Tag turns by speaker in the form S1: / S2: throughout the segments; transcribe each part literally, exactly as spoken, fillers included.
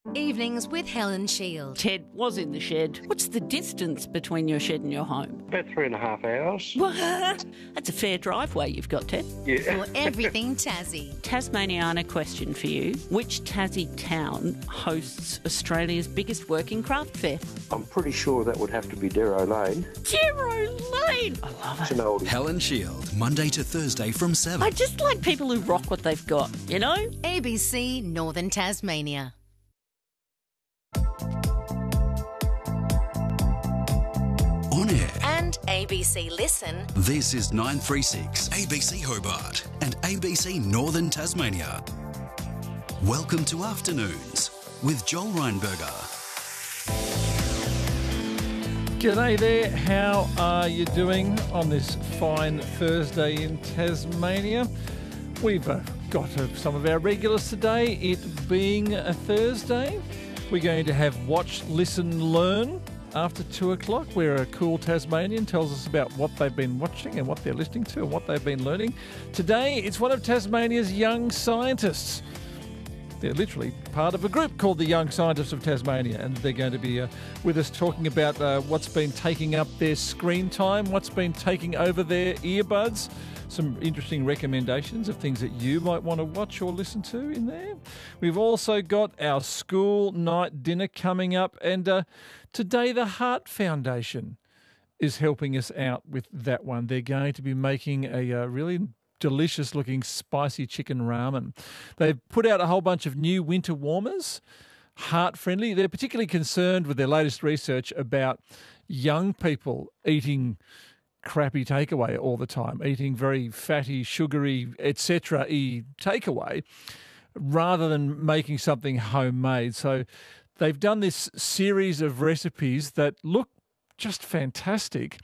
S1: Evenings with Helen Shield.
S2: Ted was in the shed. What's the distance between your shed and your home?
S3: About three and a half hours.
S2: What? That's a fair driveway you've got, Ted.
S3: Yeah.
S1: For everything Tassie.
S2: Tasmaniana question for you. Which Tassie town hosts Australia's biggest working craft fair?
S3: I'm pretty sure that would have to be Darrow Lane.
S2: Darrow Lane! I love
S3: It's
S2: it.
S3: an oldie.
S4: Helen Shield, Monday to Thursday from seven.
S2: I just like people who rock what they've got, you know?
S1: A B C Northern Tasmania.
S4: On air.
S1: And A B C Listen.
S4: This is nine three six, A B C Hobart and A B C Northern Tasmania. Welcome to Afternoons with Joel Reinberger.
S5: G'day there, how are you doing on this fine Thursday in Tasmania? We've uh, got uh, some of our regulars today, it being a Thursday. We're going to have Watch, Listen, Learn after two o'clock, where a cool Tasmanian tells us about what they've been watching and what they're listening to and what they've been learning. Today, it's one of Tasmania's young scientists. They're literally part of a group called the Young Scientists of Tasmania, and they're going to be uh, with us talking about uh, what's been taking up their screen time, what's been taking over their earbuds, some interesting recommendations of things that you might want to watch or listen to in there. We've also got our school night dinner coming up, and uh, today the Heart Foundation is helping us out with that one. They're going to be making a uh, really delicious looking spicy chicken ramen. They've put out a whole bunch of new winter warmers, heart friendly. They're particularly concerned with their latest research about young people eating crappy takeaway all the time, eating very fatty, sugary, et cetera-y takeaway, rather than making something homemade. So they've done this series of recipes that look just fantastic,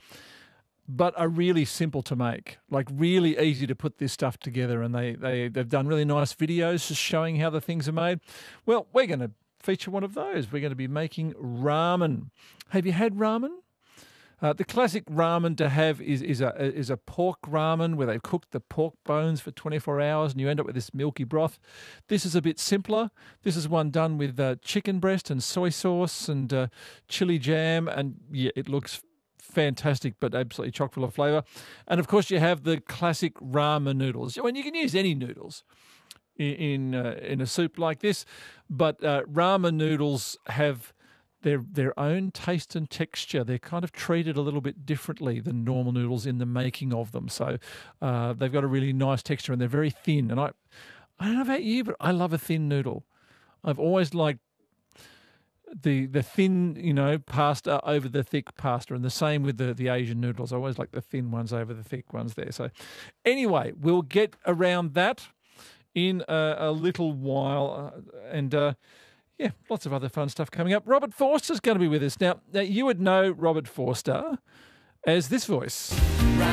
S5: but are really simple to make, like really easy to put this stuff together. And they, they, they've done really nice videos just showing how the things are made. Well, we're going to feature one of those. We're going to be making ramen. Have you had ramen? Uh, the classic ramen to have is is a is a pork ramen where they've cooked the pork bones for twenty-four hours and you end up with this milky broth. This is a bit simpler. This is one done with uh, chicken breast and soy sauce and uh, chili jam, and yeah, it looks fantastic, but absolutely chock full of flavour. And of course, you have the classic ramen noodles. I mean, you can use any noodles in in, uh, in a soup like this, but uh, ramen noodles have their their own taste and texture. They're kind of treated a little bit differently than normal noodles in the making of them. So uh, they've got a really nice texture and they're very thin. And I, I don't know about you, but I love a thin noodle. I've always liked the the thin, you know, pasta over the thick pasta, and the same with the, the Asian noodles. I always like the thin ones over the thick ones there. So anyway, we'll get around that in a, a little while. Uh, and... Uh, Yeah, lots of other fun stuff coming up. Robert Forster's going to be with us. Now, now you would know Robert Forster as this voice.